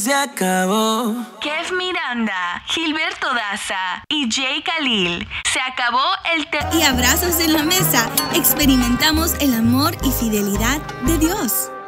Se acabó. Kev Miranda, Gilberto Daza y Jay Khalil. Se acabó el Y abrazos en la mesa. Experimentamos el amor y fidelidad de Dios.